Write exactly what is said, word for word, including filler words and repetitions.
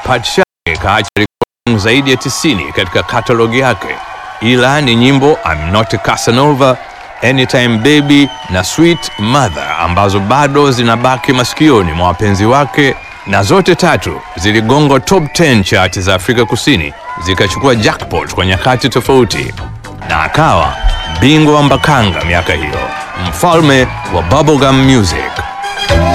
Patsha kaacha rekodi zaidi ya tisini katika katalogi yake, ila ni nyimbo I'm Not a Casanova, Anytime Baby na Sweet Mother ambazo bado zinabaki masikioni mwa wapenzi wake, na zote tatu ziligonga top ten chart za Afrika Kusini, zikachukua jackpot kwa nyakati tofauti, na akawa bingwa wa mbakanga miaka hiyo, mfalme wa bubblegum music.